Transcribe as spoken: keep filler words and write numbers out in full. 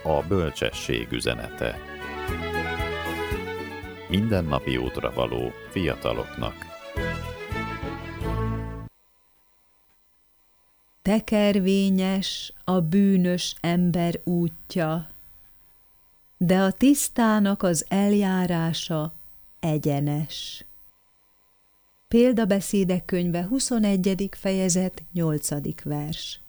A bölcsesség üzenete. Mindennapi útra való fiataloknak. Tekervényes a bűnös ember útja, de a tisztának az eljárása egyenes. Példabeszédek könyve huszonegyedik fejezet nyolcadik vers.